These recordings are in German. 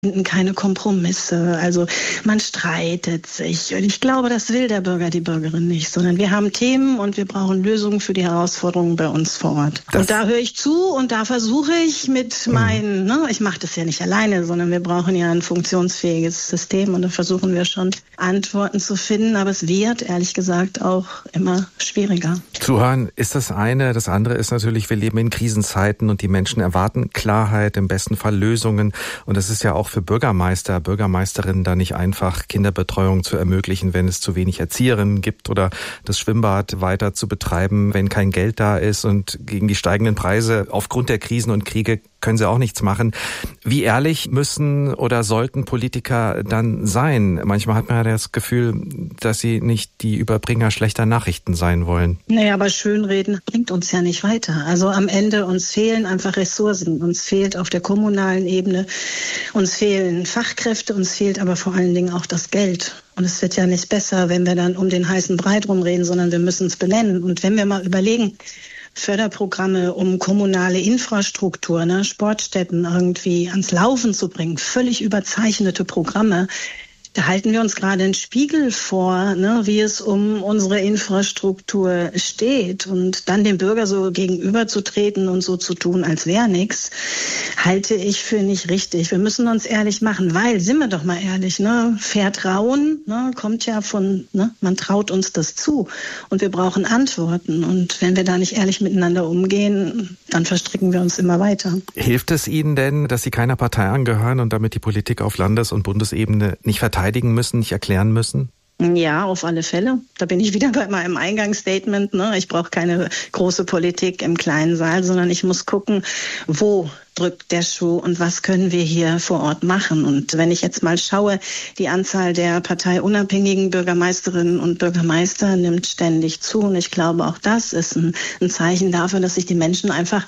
keine Kompromisse, also man streitet sich. Und ich glaube, das will der Bürger, die Bürgerin nicht, sondern wir haben Themen und wir brauchen Lösungen für die Herausforderungen bei uns vor Ort. Und da höre ich zu und da versuche ich mit meinen, ich mache das ja nicht alleine, sondern wir brauchen ja ein funktionsfähiges System und da versuchen wir schon Antworten zu finden, aber es wird, ehrlich gesagt, auch immer schwieriger. Zuhören ist das eine, das andere ist natürlich, wir leben in Krisenzeiten und die Menschen erwarten Klarheit, im besten Fall Lösungen und das ist ja auch für Bürgermeister, Bürgermeisterinnen da nicht einfach, Kinderbetreuung zu ermöglichen, wenn es zu wenig Erzieherinnen gibt oder das Schwimmbad weiter zu betreiben, wenn kein Geld da ist und gegen die steigenden Preise aufgrund der Krisen und Kriege können sie auch nichts machen. Wie ehrlich müssen oder sollten Politiker dann sein? Manchmal hat man ja das Gefühl, dass sie nicht die Überbringer schlechter Nachrichten sein wollen. Naja, aber Schönreden bringt uns ja nicht weiter. Also am Ende uns fehlen einfach Ressourcen. Uns fehlt auf der kommunalen Ebene, uns fehlen Fachkräfte, uns fehlt aber vor allen Dingen auch das Geld. Und es wird ja nicht besser, wenn wir dann um den heißen Brei drum reden, sondern wir müssen es benennen. Und wenn wir mal überlegen, Förderprogramme, um kommunale Infrastruktur, Sportstätten irgendwie ans Laufen zu bringen, völlig überzeichnete Programme. Da halten wir uns gerade einen Spiegel vor, wie es um unsere Infrastruktur steht. Und dann dem Bürger so gegenüberzutreten und so zu tun, als wäre nichts, halte ich für nicht richtig. Wir müssen uns ehrlich machen, weil, sind wir doch mal ehrlich, Vertrauen kommt ja von, man traut uns das zu. Und wir brauchen Antworten. Und wenn wir da nicht ehrlich miteinander umgehen, dann verstricken wir uns immer weiter. Hilft es Ihnen denn, dass Sie keiner Partei angehören und damit die Politik auf Landes- und Bundesebene nicht verteidigen müssen, nicht erklären müssen? Ja, auf alle Fälle. Da bin ich wieder bei meinem Eingangsstatement. Ich brauche keine große Politik im kleinen Saal, sondern ich muss gucken, wo drückt der Schuh und was können wir hier vor Ort machen. Und wenn ich jetzt mal schaue, die Anzahl der parteiunabhängigen Bürgermeisterinnen und Bürgermeister nimmt ständig zu. Und ich glaube, auch das ist ein Zeichen dafür, dass sich die Menschen einfach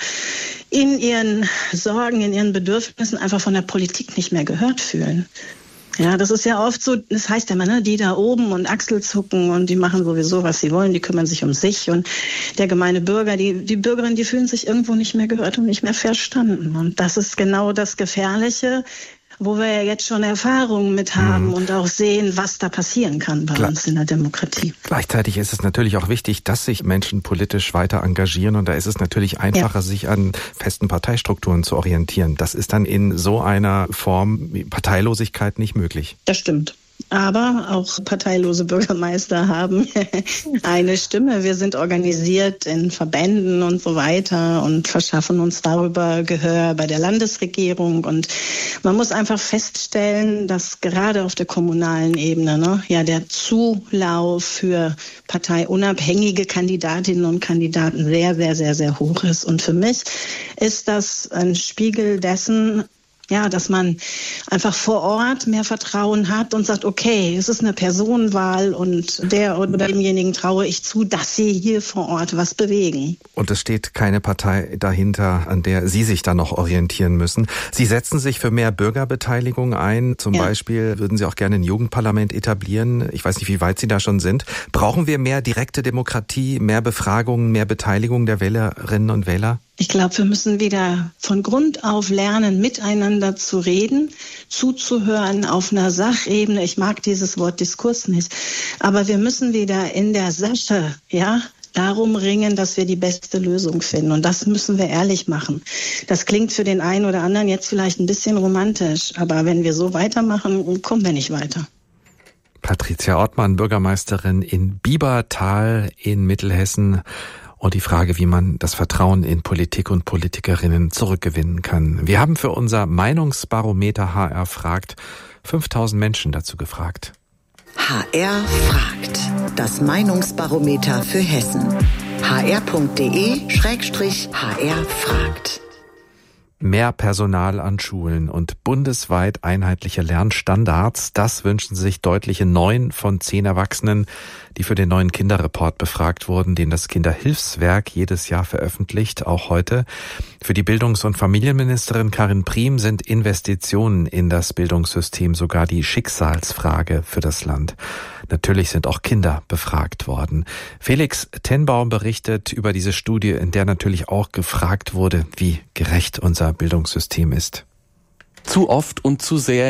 in ihren Sorgen, in ihren Bedürfnissen einfach von der Politik nicht mehr gehört fühlen. Ja, das ist ja oft so, das heißt ja immer, die da oben und Achselzucken und die machen sowieso, was sie wollen, die kümmern sich um sich und der gemeine Bürger, die Bürgerinnen, die fühlen sich irgendwo nicht mehr gehört und nicht mehr verstanden. Und das ist genau das Gefährliche, wo wir ja jetzt schon Erfahrungen mit haben und auch sehen, was da passieren kann bei uns in der Demokratie. Gleichzeitig ist es natürlich auch wichtig, dass sich Menschen politisch weiter engagieren und da ist es natürlich einfacher, sich an festen Parteistrukturen zu orientieren. Das ist dann in so einer Form wie Parteilosigkeit nicht möglich. Das stimmt. Aber auch parteilose Bürgermeister haben eine Stimme. Wir sind organisiert in Verbänden und so weiter und verschaffen uns darüber Gehör bei der Landesregierung. Und man muss einfach feststellen, dass gerade auf der kommunalen Ebene der Zulauf für parteiunabhängige Kandidatinnen und Kandidaten sehr, sehr, sehr, sehr hoch ist. Und für mich ist das ein Spiegel dessen, dass man einfach vor Ort mehr Vertrauen hat und sagt, okay, es ist eine Personenwahl und der oder demjenigen traue ich zu, dass sie hier vor Ort was bewegen. Und es steht keine Partei dahinter, an der Sie sich dann noch orientieren müssen. Sie setzen sich für mehr Bürgerbeteiligung ein. Zum Beispiel würden Sie auch gerne ein Jugendparlament etablieren. Ich weiß nicht, wie weit Sie da schon sind. Brauchen wir mehr direkte Demokratie, mehr Befragungen, mehr Beteiligung der Wählerinnen und Wähler? Ich glaube, wir müssen wieder von Grund auf lernen, miteinander zu reden, zuzuhören auf einer Sachebene. Ich mag dieses Wort Diskurs nicht, aber wir müssen wieder in der Sache, darum ringen, dass wir die beste Lösung finden. Und das müssen wir ehrlich machen. Das klingt für den einen oder anderen jetzt vielleicht ein bisschen romantisch, aber wenn wir so weitermachen, kommen wir nicht weiter. Patricia Ortmann, Bürgermeisterin in Biebertal in Mittelhessen. Und die Frage, wie man das Vertrauen in Politik und Politikerinnen zurückgewinnen kann. Wir haben für unser Meinungsbarometer HR fragt 5000 Menschen dazu gefragt. HR fragt. Das Meinungsbarometer für Hessen. hr.de/HR fragt. Mehr Personal an Schulen und bundesweit einheitliche Lernstandards, das wünschen sich deutliche 9 von 10 Erwachsenen, die für den neuen Kinderreport befragt wurden, den das Kinderhilfswerk jedes Jahr veröffentlicht, auch heute. Für die Bildungs- und Familienministerin Karin Priem sind Investitionen in das Bildungssystem sogar die Schicksalsfrage für das Land. Natürlich sind auch Kinder befragt worden. Felix Tenbaum berichtet über diese Studie, in der natürlich auch gefragt wurde, wie gerecht unser Bildungssystem ist. Zu oft und zu sehr